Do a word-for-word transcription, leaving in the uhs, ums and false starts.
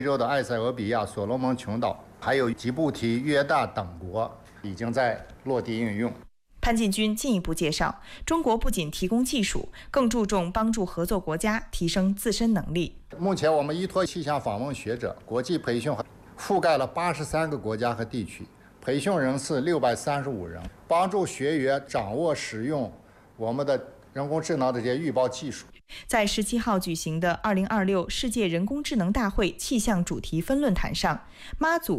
洲的埃塞俄比亚、所罗门群岛，还有吉布提、约旦等国已经在落地应用。 潘进军进一步介绍，中国不仅提供技术，更注重帮助合作国家提升自身能力。 目前，我们依托气象访问学者，国际培训覆盖了八十三个国家和地区，培训人次六百三十五人，帮助学员掌握使用我们的人工智能的这些预报技术。 在十七号举行的二零二六世界人工智能大会气象主题分论坛上，妈祖